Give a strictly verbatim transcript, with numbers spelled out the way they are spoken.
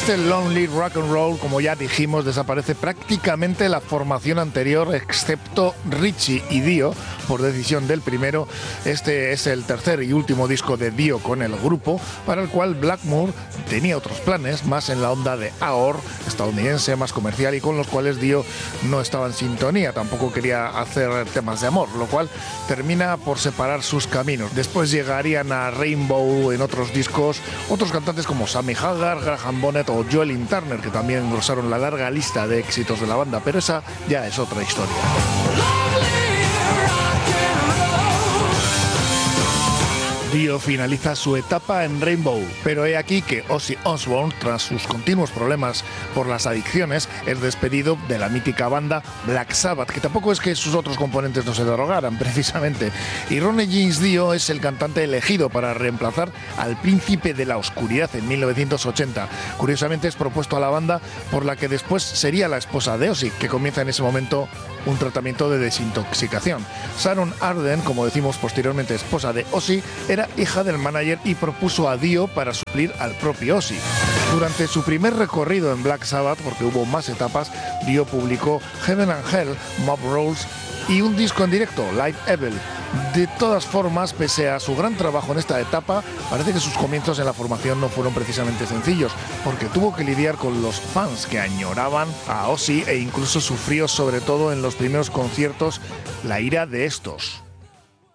este Lonely Rock and Roll, como ya dijimos, desaparece prácticamente la formación anterior, excepto Richie y Dio, por decisión del primero. Este es el tercer y último disco de Dio con el grupo, para el cual Blackmore tenía otros planes, más en la onda de A O R, estadounidense, más comercial, y con los cuales Dio no estaba en sintonía. Tampoco quería hacer temas de amor, lo cual termina por separar sus caminos. Después llegarían a Rainbow en otros discos otros cantantes como Sammy Hagar, Graham Bonnet o Joel Turner, que también engrosaron la larga lista de éxitos de la banda, pero esa ya es otra historia. Dio finaliza su etapa en Rainbow, pero he aquí que Ozzy Osbourne, tras sus continuos problemas por las adicciones, es despedido de la mítica banda Black Sabbath, que tampoco es que sus otros componentes no se drogaran, precisamente. Y Ronnie James Dio es el cantante elegido para reemplazar al Príncipe de la Oscuridad en mil novecientos ochenta. Curiosamente es propuesto a la banda por la que después sería la esposa de Ozzy, que comienza en ese momento un tratamiento de desintoxicación. Sharon Arden, como decimos posteriormente esposa de Ozzy, era hija del manager y propuso a Dio para suplir al propio Ozzy. Durante su primer recorrido en Black Sabbath, porque hubo más etapas, Dio publicó Heaven and Hell, Mob Rules y un disco en directo, Live Evil. De todas formas, pese a su gran trabajo en esta etapa, parece que sus comienzos en la formación no fueron precisamente sencillos, porque tuvo que lidiar con los fans que añoraban a Ozzy e incluso sufrió, sobre todo en los primeros conciertos, la ira de estos.